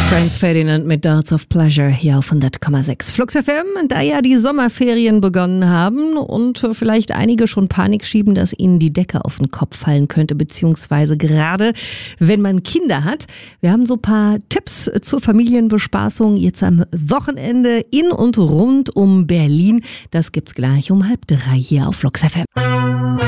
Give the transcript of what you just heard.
Franz Ferdinand mit Darts of Pleasure hier auf 100,6 Flux FM. Da ja die Sommerferien begonnen haben und vielleicht einige schon Panik schieben, dass ihnen die Decke auf den Kopf fallen könnte, beziehungsweise gerade wenn man Kinder hat. Wir haben so ein paar Tipps zur Familienbespaßung jetzt am Wochenende in und rund um Berlin. Das gibt's gleich um 2:30 hier auf Flux FM.